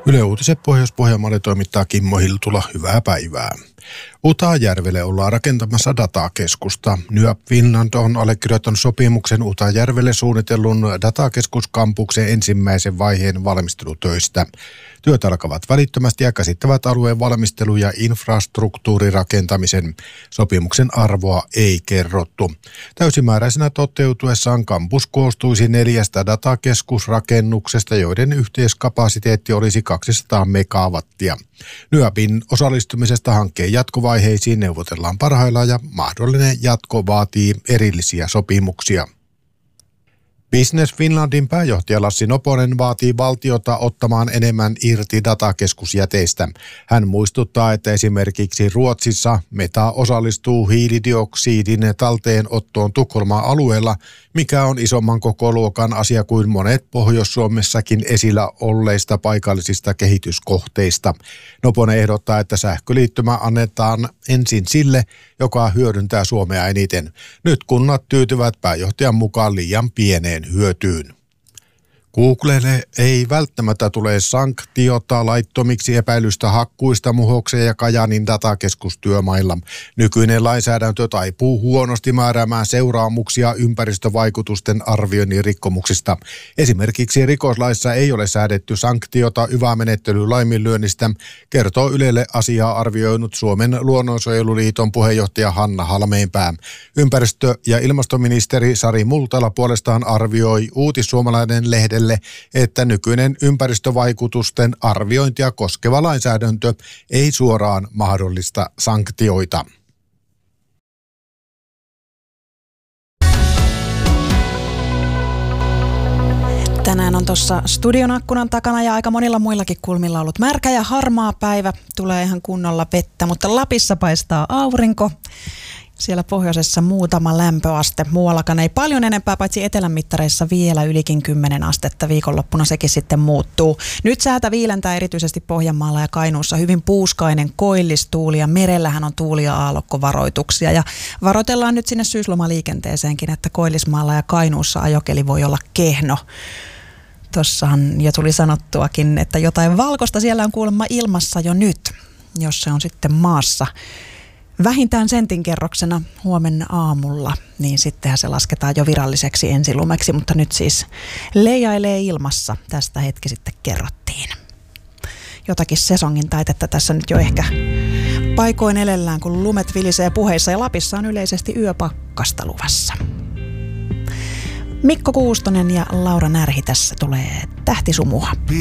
Yle Uutiset Pohjois-Pohjanmaalle toimittaa Kimmo Hiltula. Hyvää päivää. Utajärvelle ollaan rakentamassa datakeskusta. Nyap Finland on allekirjoittanut sopimuksen Utajärvelle suunnitellun datakeskuskampuksen ensimmäisen vaiheen valmistelutöistä. Työt alkavat välittömästi ja käsittävät alueen valmistelu- ja infrastruktuurirakentamisen. Sopimuksen arvoa ei kerrottu. Täysimääräisenä toteutuessaan kampus koostuisi 4 datakeskusrakennuksesta, joiden yhteiskapasiteetti olisi 200 megawattia. Nyapin osallistumisesta hankkeen jatkovaiheisiin neuvotellaan parhaillaan ja mahdollinen jatko vaatii erillisiä sopimuksia. Business Finlandin pääjohtaja Lassi Noponen vaatii valtiota ottamaan enemmän irti datakeskusjäteistä. Hän muistuttaa, että esimerkiksi Ruotsissa Meta osallistuu hiilidioksidin talteenottoon Tukholman alueella, mikä on isomman kokoluokan asia kuin monet Pohjois-Suomessakin esillä olleista paikallisista kehityskohteista. Noponen ehdottaa, että sähköliittymä annetaan ensin sille, joka hyödyntää Suomea eniten. Nyt kunnat tyytyvät pääjohtajan mukaan liian pieneen hyötyyn. Googlelle ei välttämättä tule sanktiota laittomiksi epäilystä hakkuista Muhoksen ja Kajaanin datakeskustyömailla. Nykyinen lainsäädäntö taipuu huonosti määräämään seuraamuksia ympäristövaikutusten arvioinnin rikkomuksista. Esimerkiksi rikoslaissa ei ole säädetty sanktiota yva-menettelyn laiminlyönnistä, kertoo Ylelle asiaa arvioinut Suomen luonnonsuojeluliiton puheenjohtaja Hanna Halmeenpää. Ympäristö- ja ilmastoministeri Sari Multala puolestaan arvioi Uutissuomalainen lehdelle, että nykyinen ympäristövaikutusten arviointia koskeva lainsäädäntö ei suoraan mahdollista sanktioita. Tänään on tuossa studion akkunan takana ja aika monilla muillakin kulmilla ollut märkä ja harmaa päivä. Tulee ihan kunnolla vettä, mutta Lapissa paistaa aurinko. Siellä pohjoisessa muutama lämpöaste. Muuallakaan ei paljon enempää, paitsi etelän mittareissa vielä ylikin 10 astetta. Viikonloppuna sekin sitten muuttuu. Nyt säätä viilentää erityisesti Pohjanmaalla ja Kainuussa hyvin puuskainen koillistuuli ja merellähän on tuuli- ja aallokkovaroituksia. Ja varoitellaan nyt sinne syyslomaliikenteeseenkin, että Koillismaalla ja Kainuussa ajokeli voi olla kehno. Tuossahan jo tuli sanottuakin, että jotain valkoista siellä on kuulemma ilmassa jo nyt, jos se on sitten maassa. Vähintään sentin kerroksena huomenna aamulla, niin sittenhän se lasketaan jo viralliseksi ensilumeksi, mutta nyt siis leijailee ilmassa. Tästä hetki sitten kerrottiin. Jotakin sesongin taitetta tässä nyt jo ehkä paikoin elellään, kun lumet vilisee puheissa ja Lapissa on yleisesti yöpakkasta luvassa. Mikko Kuustonen ja Laura Närhi tässä tulee Tähtisumua.